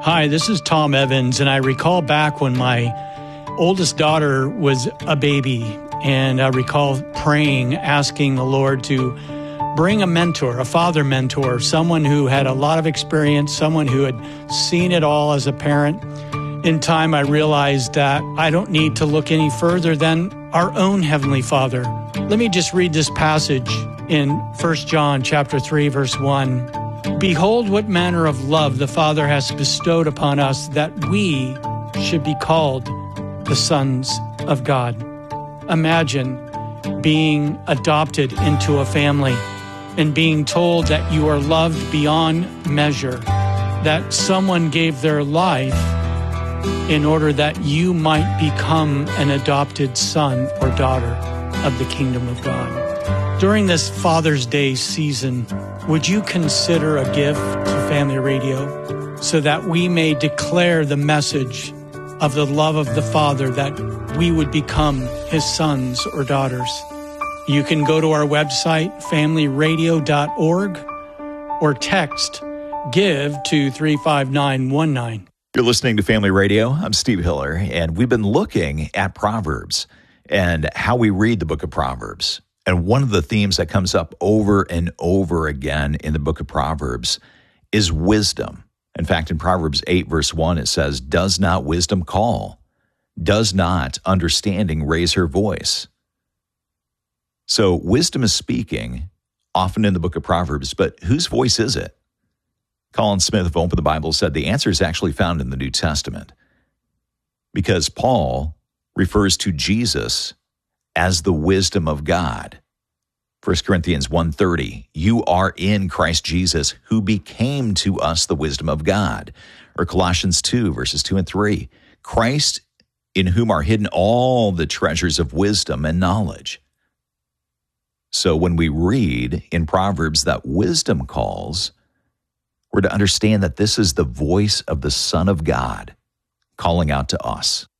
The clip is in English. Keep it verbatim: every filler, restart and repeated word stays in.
Hi, this is Tom Evans, and I recall back when my oldest daughter was a baby, and I recall praying, asking the Lord to bring a mentor, a father mentor, someone who had a lot of experience, someone who had seen it all as a parent. In time, I realized that I don't need to look any further than our own Heavenly Father. Let me just read this passage in First John chapter three, verse one. Behold, what manner of love the Father has bestowed upon us, that we should be called the sons of God. Imagine being adopted into a family and being told that you are loved beyond measure, that someone gave their life in order that you might become an adopted son or daughter of the kingdom of God. During this Father's Day season, would you consider a gift to Family Radio so that we may declare the message of the love of the Father, that we would become His sons or daughters? You can go to our website, family radio dot org, or text GIVE to three five nine one nine. You're listening to Family Radio. I'm Steve Hiller, and we've been looking at Proverbs and how we read the book of Proverbs. And one of the themes that comes up over and over again in the book of Proverbs is wisdom. In fact, in Proverbs eight, verse one, it says, "Does not wisdom call? Does not understanding raise her voice?" So wisdom is speaking, often in the book of Proverbs, but whose voice is it? Colin Smith of Open the Bible said the answer is actually found in the New Testament, because Paul refers to Jesus as the wisdom of God. First Corinthians one thirty, "You are in Christ Jesus, who became to us the wisdom of God." Or Colossians two, verses two and three, "Christ, in whom are hidden all the treasures of wisdom and knowledge." So when we read in Proverbs that wisdom calls, we're to understand that this is the voice of the Son of God calling out to us.